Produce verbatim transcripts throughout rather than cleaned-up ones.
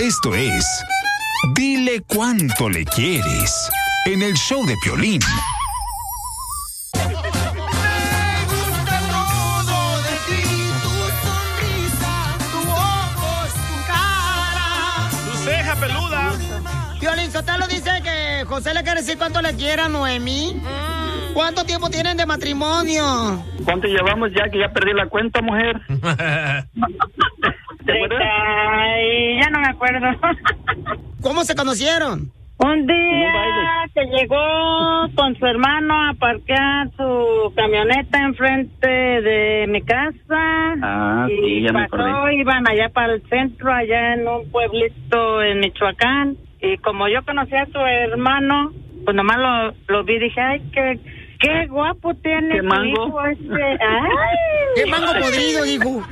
Esto es Dile Cuánto Le Quieres en el show de Piolín. Peluda. Piolín Sotelo dice que José le quiere decir cuánto le quiere a Noemí. ¿Cuánto tiempo tienen de matrimonio? ¿Cuánto llevamos ya? Que ya perdí la cuenta, mujer. Ay, ya no me acuerdo. ¿Cómo se conocieron? Un día que llegó con su hermano a parquear su camioneta enfrente de mi casa. Ah, y sí, ya me pasó, acordé. iban allá para el centro, allá en un pueblito en Michoacán. Y como yo conocía a su hermano, pues nomás lo, lo vi y dije, ay, qué, qué guapo tiene ¿Qué tu mango? hijo este. Ay. ¿Qué mango podrido, dijo?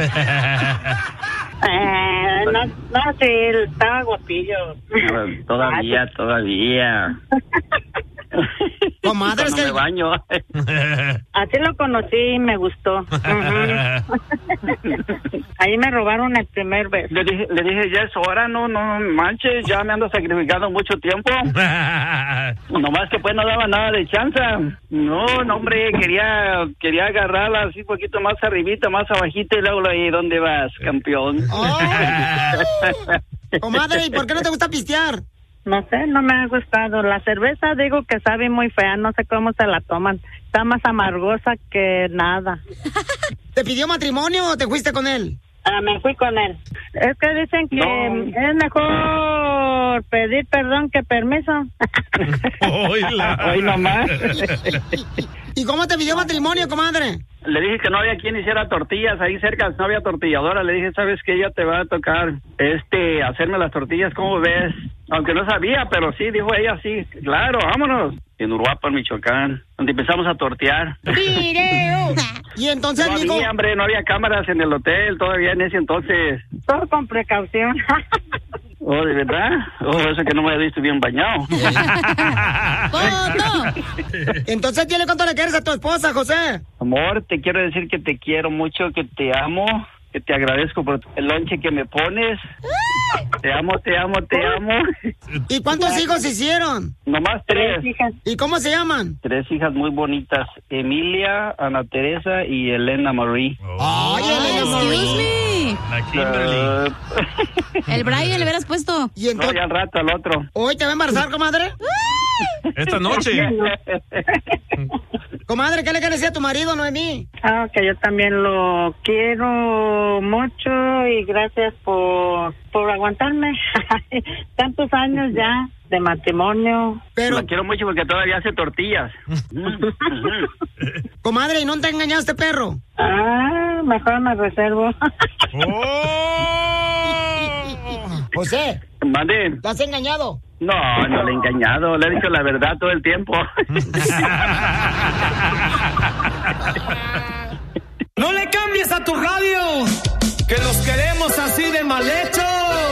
Eh, no, no, sí, estaba guapillo. Todavía, todavía. Comadre, Cuando es que... me baño. Así lo conocí y me gustó. Uh-huh. Ahí me robaron el primer beso. Le dije, le dije, ya es hora, no, no manches, ya me ando sacrificando mucho tiempo. Nomás que pues no daba nada de chance. No, no, hombre, quería quería agarrarla así un poquito más arribita, más abajita y luego ahí, ¿dónde vas, campeón? Oh. Comadre, ¿y por qué no te gusta pistear? No sé, no me ha gustado. La cerveza digo que sabe muy fea, no sé cómo se la toman. Está más amargosa que nada. ¿Te pidió matrimonio o te fuiste con él? Ah, me fui con él. Es que dicen que No. es mejor pedir perdón que permiso. Hoy nomás. ¿Y cómo te pidió matrimonio, comadre? Le dije que no había quien hiciera tortillas ahí cerca, no había tortilladora. Le dije, ¿sabes qué? Ya te va a tocar este hacerme las tortillas, ¿cómo ves? Aunque no sabía, pero sí, dijo ella, sí, claro, vámonos. En Uruapan, Michoacán, donde empezamos a tortear. ¡Video! Y entonces No dijo... había, hombre, no había cámaras en el hotel todavía en ese entonces. Todo con precaución. Oh, ¿de verdad? Oh, eso que no me había visto bien bañado. Entonces, dile cuánto le quieres a tu esposa, José. Amor, te quiero decir que te quiero mucho, que te amo, que te agradezco por el lonche que me pones. Te amo, te amo, te amo. ¿Y cuántos hijos hicieron? Nomás tres. Tres hijas. ¿Y cómo se llaman? Tres hijas muy bonitas. Emilia, Ana Teresa y Elena Marie. Ay, Elena Excuse Marie. me. La Kimberly. Uh, El Brian le hubieras puesto. Y no, entonces, ya al rato al otro. ¿hoy te va a embarazar, comadre? Esta noche. Comadre, ¿qué le quieres decir a tu marido, Noemí? Ah, que yo también lo quiero mucho y gracias por, por aguantarme. Tantos años ya de matrimonio. Pero, Lo quiero mucho porque todavía hace tortillas. comadre, ¿y no te ha engañado este perro? Ah, mejor me reservo. ¡Oh! José, Mande. ¿te has engañado? No, no le he engañado. Le he dicho la verdad todo el tiempo. No le cambies a tu radio, que los queremos así de mal hecho.